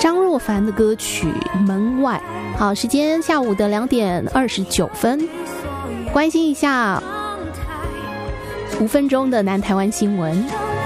张若凡的歌曲《门外》。好，时间下午的2点29分，关心一下5分钟的南台湾新闻。